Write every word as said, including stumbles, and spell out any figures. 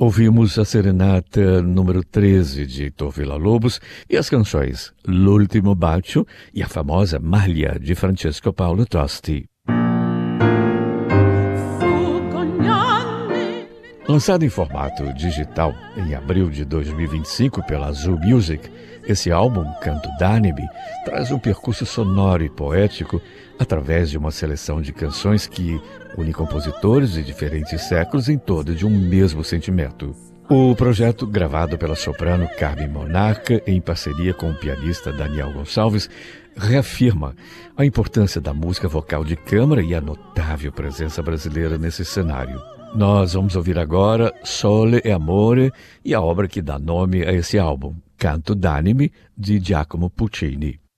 Ouvimos a serenata número treze de Heitor Villa-Lobos e as canções L'ultimo bacio e a famosa Maglia de Francesco Paolo Tosti. Lançado em formato digital em abril de dois mil e vinte e cinco pela Azul Music, esse álbum, Canto d'Animi, traz um percurso sonoro e poético através de uma seleção de canções que une compositores de diferentes séculos em torno de um mesmo sentimento. O projeto, gravado pela soprano Carmen Monarca em parceria com o pianista Daniel Gonçalves, reafirma a importância da música vocal de câmara e a notável presença brasileira nesse cenário. Nós vamos ouvir agora Sole e Amore e a obra que dá nome a esse álbum, Canto d'Animi, de Giacomo Puccini.